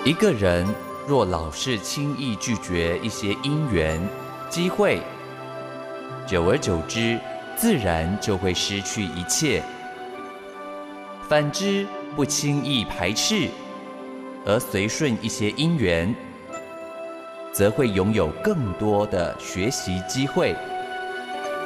一个人若老是轻易拒绝一些因缘、机会，久而久之，自然就会失去一切。反之，不轻易排斥，而随顺一些因缘，则会拥有更多的学习机会。